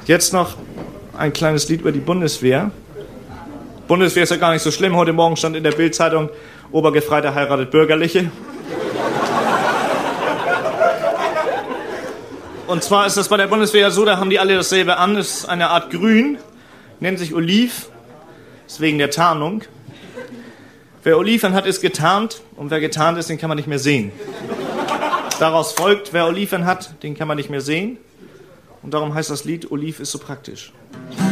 Jetzt noch ein kleines Lied über die Bundeswehr. Bundeswehr ist ja gar nicht so schlimm. Heute Morgen stand in der Bild-Zeitung, Obergefreiter heiratet Bürgerliche. Und zwar ist das bei der Bundeswehr so, da haben die alle dasselbe an. Das ist eine Art Grün, nennt sich Oliv, ist wegen der Tarnung. Wer Oliv hat, ist getarnt. Und wer getarnt ist, den kann man nicht mehr sehen. Daraus folgt, wer Oliv hat, den kann man nicht mehr sehen. Und darum heißt das Lied, Oliv ist so praktisch.